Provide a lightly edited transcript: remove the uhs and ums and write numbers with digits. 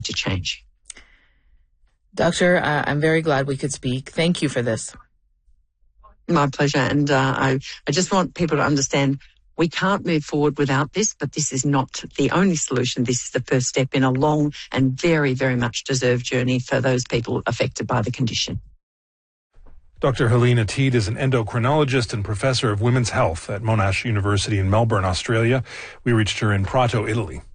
to change. Doctor, I'm very glad we could speak. Thank you for this. My pleasure. And I just want people to understand we can't move forward without this, but this is not the only solution. This is the first step in a long and very, very much deserved journey for those people affected by the condition. Dr. Helena Teede is an endocrinologist and professor of women's health at Monash University in Melbourne, Australia. We reached her in Prato, Italy.